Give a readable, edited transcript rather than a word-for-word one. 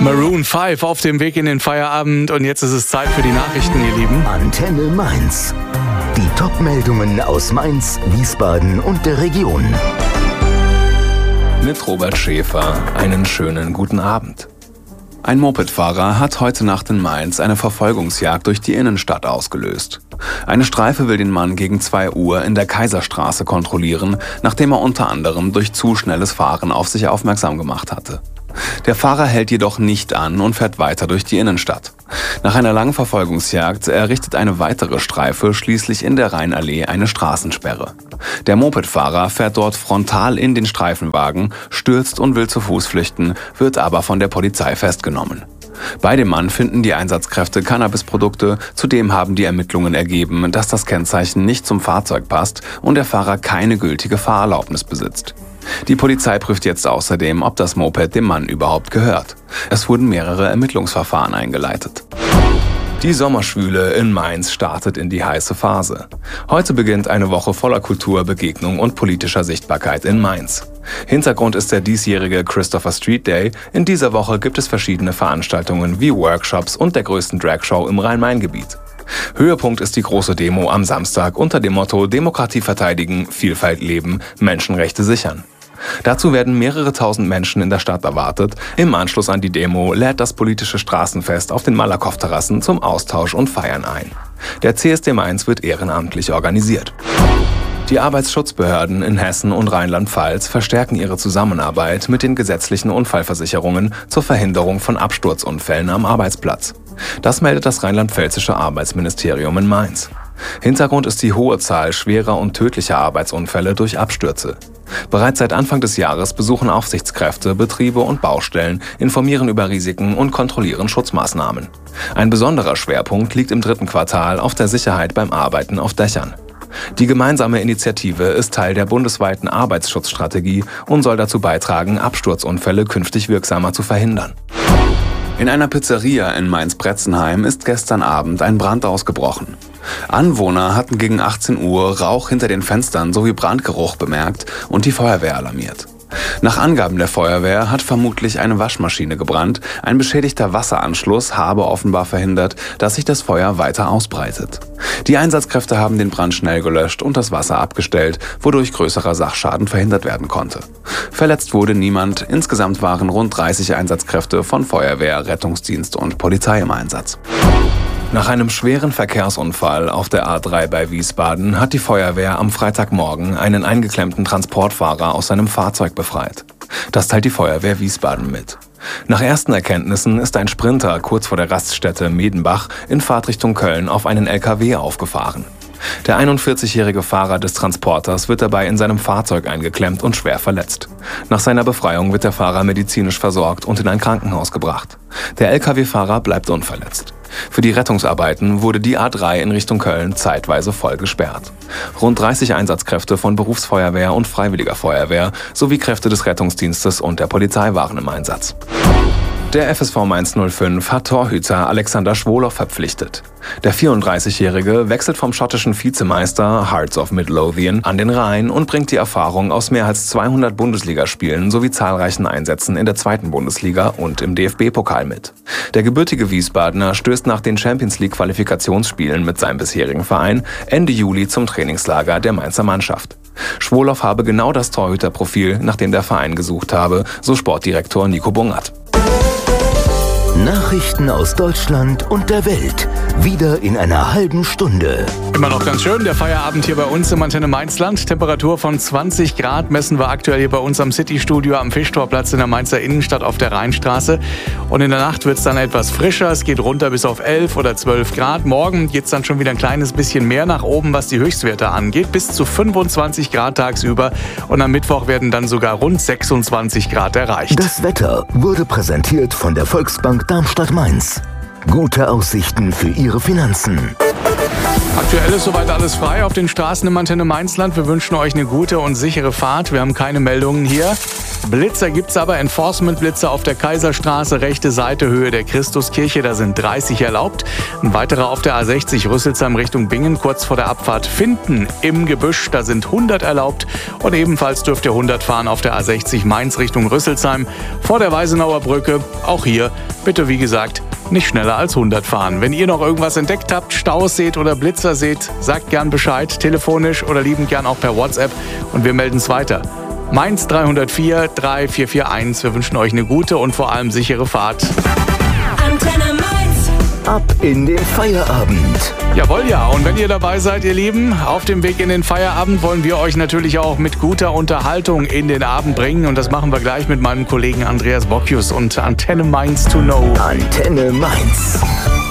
Maroon 5 auf dem Weg in den Feierabend und jetzt ist es Zeit für die Nachrichten, ihr Lieben. Antenne Mainz. Die Top-Meldungen aus Mainz, Wiesbaden und der Region. Mit Robert Schäfer einen schönen guten Abend. Ein Mopedfahrer hat heute Nacht in Mainz eine Verfolgungsjagd durch die Innenstadt ausgelöst. Eine Streife will den Mann gegen 2 Uhr in der Kaiserstraße kontrollieren, nachdem er unter anderem durch zu schnelles Fahren auf sich aufmerksam gemacht hatte. Der Fahrer hält jedoch nicht an und fährt weiter durch die Innenstadt. Nach einer langen Verfolgungsjagd errichtet eine weitere Streife schließlich in der Rheinallee eine Straßensperre. Der Mopedfahrer fährt dort frontal in den Streifenwagen, stürzt und will zu Fuß flüchten, wird aber von der Polizei festgenommen. Bei dem Mann finden die Einsatzkräfte Cannabisprodukte, zudem haben die Ermittlungen ergeben, dass das Kennzeichen nicht zum Fahrzeug passt und der Fahrer keine gültige Fahrerlaubnis besitzt. Die Polizei prüft jetzt außerdem, ob das Moped dem Mann überhaupt gehört. Es wurden mehrere Ermittlungsverfahren eingeleitet. Die Sommerschwüle in Mainz startet in die heiße Phase. Heute beginnt eine Woche voller Kultur, Begegnung und politischer Sichtbarkeit in Mainz. Hintergrund ist der diesjährige Christopher Street Day. In dieser Woche gibt es verschiedene Veranstaltungen wie Workshops und der größten Dragshow im Rhein-Main-Gebiet. Höhepunkt ist die große Demo am Samstag unter dem Motto Demokratie verteidigen, Vielfalt leben, Menschenrechte sichern. Dazu werden mehrere tausend Menschen in der Stadt erwartet. Im Anschluss an die Demo lädt das politische Straßenfest auf den Malakoff-Terrassen zum Austausch und Feiern ein. Der CSD Mainz wird ehrenamtlich organisiert. Die Arbeitsschutzbehörden in Hessen und Rheinland-Pfalz verstärken ihre Zusammenarbeit mit den gesetzlichen Unfallversicherungen zur Verhinderung von Absturzunfällen am Arbeitsplatz. Das meldet das rheinland-pfälzische Arbeitsministerium in Mainz. Hintergrund ist die hohe Zahl schwerer und tödlicher Arbeitsunfälle durch Abstürze. Bereits seit Anfang des Jahres besuchen Aufsichtskräfte Betriebe und Baustellen, informieren über Risiken und kontrollieren Schutzmaßnahmen. Ein besonderer Schwerpunkt liegt im 3. Quartal auf der Sicherheit beim Arbeiten auf Dächern. Die gemeinsame Initiative ist Teil der bundesweiten Arbeitsschutzstrategie und soll dazu beitragen, Absturzunfälle künftig wirksamer zu verhindern. In einer Pizzeria in Mainz-Bretzenheim ist gestern Abend ein Brand ausgebrochen. Anwohner hatten gegen 18 Uhr Rauch hinter den Fenstern sowie Brandgeruch bemerkt und die Feuerwehr alarmiert. Nach Angaben der Feuerwehr hat vermutlich eine Waschmaschine gebrannt. Ein beschädigter Wasseranschluss habe offenbar verhindert, dass sich das Feuer weiter ausbreitet. Die Einsatzkräfte haben den Brand schnell gelöscht und das Wasser abgestellt, wodurch größerer Sachschaden verhindert werden konnte. Verletzt wurde niemand. Insgesamt waren rund 30 Einsatzkräfte von Feuerwehr, Rettungsdienst und Polizei im Einsatz. Nach einem schweren Verkehrsunfall auf der A3 bei Wiesbaden hat die Feuerwehr am Freitagmorgen einen eingeklemmten Transportfahrer aus seinem Fahrzeug befreit. Das teilt die Feuerwehr Wiesbaden mit. Nach ersten Erkenntnissen ist ein Sprinter kurz vor der Raststätte Medenbach in Fahrtrichtung Köln auf einen LKW aufgefahren. Der 41-jährige Fahrer des Transporters wird dabei in seinem Fahrzeug eingeklemmt und schwer verletzt. Nach seiner Befreiung wird der Fahrer medizinisch versorgt und in ein Krankenhaus gebracht. Der LKW-Fahrer bleibt unverletzt. Für die Rettungsarbeiten wurde die A3 in Richtung Köln zeitweise voll gesperrt. Rund 30 Einsatzkräfte von Berufsfeuerwehr und Freiwilliger Feuerwehr sowie Kräfte des Rettungsdienstes und der Polizei waren im Einsatz. Der FSV Mainz 05 hat Torhüter Alexander Schwolow verpflichtet. Der 34-Jährige wechselt vom schottischen Vizemeister Hearts of Midlothian an den Rhein und bringt die Erfahrung aus mehr als 200 Bundesligaspielen sowie zahlreichen Einsätzen in der 2. Bundesliga und im DFB-Pokal mit. Der gebürtige Wiesbadener stößt nach den Champions-League-Qualifikationsspielen mit seinem bisherigen Verein Ende Juli zum Trainingslager der Mainzer Mannschaft. Schwolow habe genau das Torhüterprofil, nach dem der Verein gesucht habe, so Sportdirektor Nico Bungert. Nachrichten aus Deutschland und der Welt. Wieder in einer halben Stunde. Immer noch ganz schön, der Feierabend hier bei uns im Antenne Mainzland. Temperatur von 20 Grad messen wir aktuell hier bei uns am City-Studio am Fischtorplatz in der Mainzer Innenstadt auf der Rheinstraße. Und in der Nacht wird es dann etwas frischer. Es geht runter bis auf 11 oder 12 Grad. Morgen geht es dann schon wieder ein kleines bisschen mehr nach oben, was die Höchstwerte angeht. Bis zu 25 Grad tagsüber. Und am Mittwoch werden dann sogar rund 26 Grad erreicht. Das Wetter wurde präsentiert von der Volksbank Darmstadt-Mainz. Gute Aussichten für Ihre Finanzen. Aktuell ist soweit alles frei auf den Straßen im Antenne Mainzland. Wir wünschen euch eine gute und sichere Fahrt. Wir haben keine Meldungen hier. Blitzer gibt's aber, Enforcement-Blitzer auf der Kaiserstraße, rechte Seite, Höhe der Christuskirche, da sind 30 erlaubt. Ein weiterer auf der A60 Rüsselsheim Richtung Bingen, kurz vor der Abfahrt Finden im Gebüsch, da sind 100 erlaubt. Und ebenfalls dürft ihr 100 fahren auf der A60 Mainz Richtung Rüsselsheim, vor der Weisenauer Brücke. Auch hier bitte, wie gesagt, nicht schneller als 100 fahren. Wenn ihr noch irgendwas entdeckt habt, Staus seht oder Blitzer seht, sagt gern Bescheid, telefonisch oder liebend gern auch per WhatsApp und wir melden es weiter. Mainz 304 3441. Wir wünschen euch eine gute und vor allem sichere Fahrt. Antenne Mainz. Ab in den Feierabend. Jawohl, ja. Und wenn ihr dabei seid, ihr Lieben, auf dem Weg in den Feierabend wollen wir euch natürlich auch mit guter Unterhaltung in den Abend bringen. Und das machen wir gleich mit meinem Kollegen Andreas Bockius und Antenne Mainz to know. Antenne Mainz.